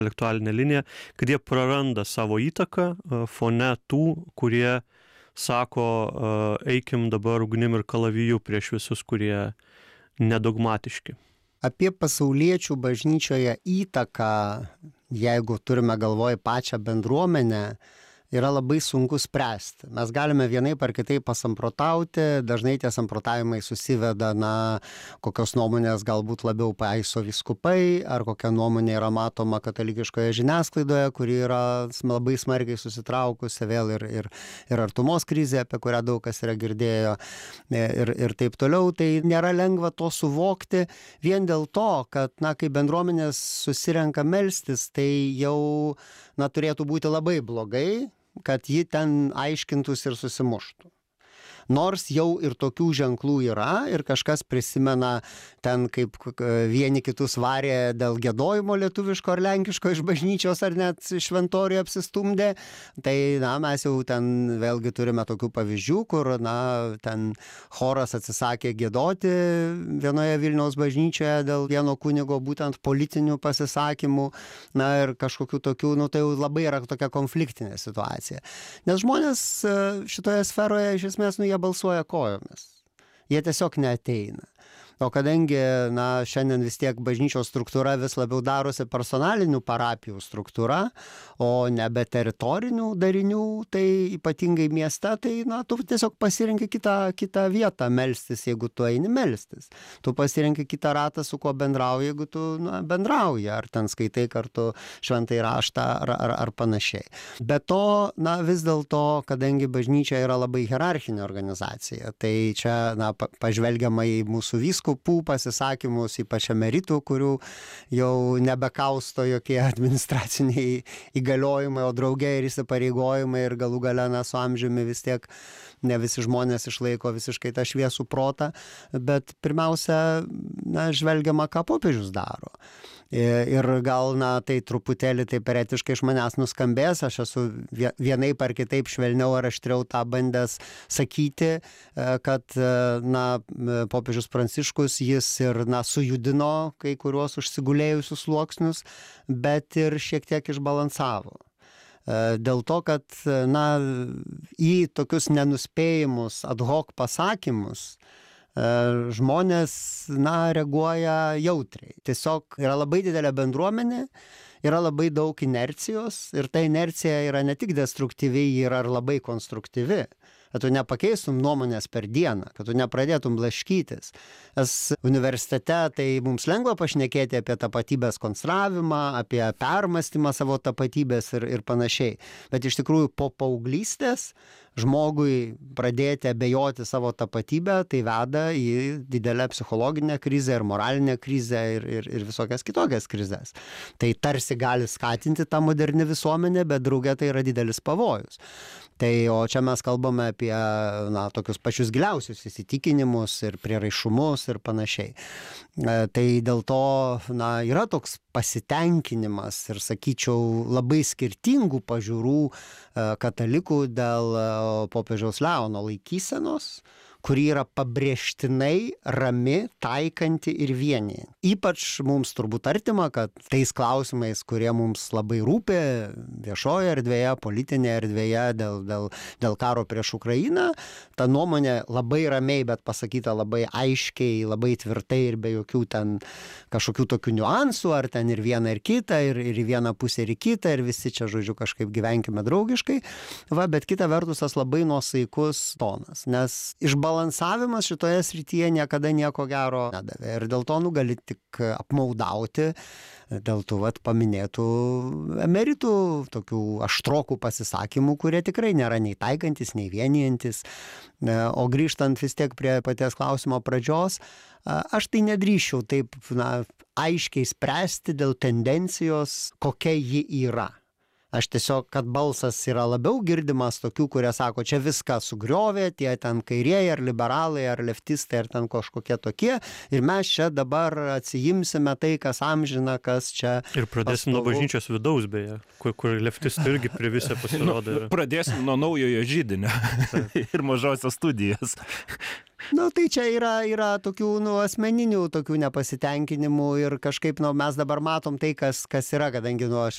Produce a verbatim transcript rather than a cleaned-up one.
intelektualinę liniją, kad jie praranda savo įtaką fone tų, kurie sako, eikim dabar ugnim ir kalaviju prieš visus, kurie nedogmatiški. Apie pasauliečių bažnyčioje įtaką, jeigu turime galvoj pačią bendruomenę, yra labai sunku spręsti. Mes galime vienaip ar kitaip pasamprotauti, dažnai tie samprotavimai susiveda, na, kokios nuomonės galbūt labiau paiso vyskupai, ar kokia nuomonė yra matoma katalikiškoje žiniasklaidoje, kuri yra labai smarkiai susitraukusi, vėl ir, ir, ir artumos krizė, apie kurią daug kas yra girdėjo, ir, ir taip toliau. Tai nėra lengva to suvokti vien dėl to, kad, na, kai bendruomenės susirenka melstis, tai jau, na, turėtų būti labai blogai, kad ji ten aiškintųsi ir susimuštų. Nors jau ir tokių ženklų yra ir kažkas prisimena ten, kaip vieni kitus varė dėl giedojimo lietuviško ar lenkiško iš bažnyčios ar net šventoriuje apsistumdė. Tai, na, mes jau ten vėlgi turime tokių pavyzdžių, kur, na, ten choras atsisakė giedoti vienoje Vilniaus bažnyčioje dėl vieno kunigo būtent politinių pasisakymų, na, ir kažkokių tokių, nu, tai jau labai yra tokia konfliktinė situacija. Nes žmonės šitoje sferoje iš esmės, nu, jie balsuoja kojomis. Jie tiesiog neateina. O kadangi, na, šiandien vis tiek bažnyčios struktūra vis labiau darosi personalinių parapijų struktūra, o nebe teritorinių darinių, tai ypatingai mieste, tai, na, tu tiesiog pasirinki kitą, kitą vietą melstis, jeigu tu eini melstis. Tu pasirinki kitą ratą, su kuo bendrauji, jeigu tu, na, bendrauji, ar ten skaitai kartu šventąjį raštą, ar, ar, ar panašiai. Be to, na, vis dėlto, kadangi bažnyčia yra labai hierarchinė organizacija, tai čia, na, pažvelgiama į mūsų vyskupų pasisakymus, ypač emeritų, kurių jau nebekausto jokie administraciniai įgaliojimai, o drauge ir įsipareigojimai, ir galų gale, na, su amžiumi vis tiek ne visi žmonės išlaiko visiškai tą šviesų protą, bet pirmiausia, na, žvelgiama, ką popiežius daro. Ir gal, na, tai truputėlį taip eretiškai iš manęs nuskambės, aš esu vienaip ar kitaip švelniau ar aštriau tą bandęs sakyti, kad, na, popiežius Pranciškus, jis ir, na, sujudino kai kuriuos užsigulėjusius sluoksnius, bet ir šiek tiek išbalansavo. Dėl to, kad, na, į tokius nenuspėjimus ad hoc pasakymus žmonės, na, reaguoja jautriai. Tiesiog yra labai didelė bendruomenė, yra labai daug inercijos ir ta inercija yra ne tik destruktyvi, ji yra ir labai konstruktyvi. Kad tu nepakeistum nuomonės per dieną, kad tu nepradėtum blaškytis. Nes universitete tai mums lengva pašnekėti apie tapatybės konstravimą, apie permastymą savo tapatybės ir, ir panašiai. Bet iš tikrųjų po paauglystės žmogui pradėti abejoti savo tapatybę, tai veda į didelę psichologinę krizę ir moralinę krizę ir, ir, ir visokias kitokias krizes. Tai tarsi gali skatinti tą modernį visuomenę, bet drauge tai yra didelis pavojus. Tai, o čia mes kalbame apie, na, tokius pačius giliausius įsitikinimus ir prieraišumus ir panašiai. Tai dėl to, na, yra toks pasitenkinimas ir, sakyčiau, labai skirtingų pažiūrų katalikų dėl popiežiaus Leono laikysenos, kuri yra pabrėžtinai rami, taikanti ir vienijanti. Ypač mums turbūt artima, kad tais klausimais, kurie mums labai rūpi viešoje erdvėje, politinėje erdvėje dėl, dėl, dėl karo prieš Ukrainą, ta nuomonė labai ramiai, bet pasakyta labai aiškiai, labai tvirtai ir be jokių ten kažkokių tokių niuansų, ar ten ir viena ir kita, ir, ir į vieną pusę ir į kitą, ir visi čia, žodžiu, kažkaip gyvenkime draugiškai. Va, bet kita vertus, tas labai nuosaikus tonas, nes išbalansuotas balansavimas šitoje srityje niekada nieko gero nedavė. Ir dėl to, nu, gali tik apmaudauti dėl tų, vat, paminėtų emeritų, tokių aštrokų pasisakymų, kurie tikrai nėra nei taikantis, nei vienijantis. O grįžtant vis tiek prie paties klausimo pradžios, aš tai nedrįščiau taip, na, aiškiai spręsti dėl tendencijos, kokia ji yra. Aš tiesiog, kad balsas yra labiau girdimas tokių, kurie sako, čia viską sugriovė, tie ten kairieji ar liberalai ar leftistai ar ten kažkokie tokie, ir mes čia dabar atsijimsime tai, kas amžina, kas čia... Ir pradėsim nuo bažnyčios vidaus, beje, kur, kur leftistai irgi prie visą pasirodo. Nu, pradėsim nuo naujojo židinio ir mažosios studijos. Nu, tai čia yra, yra tokių, nu, asmeninių tokių nepasitenkinimų ir kažkaip, nu, mes dabar matom tai, kas, kas yra, kadangi, nu, aš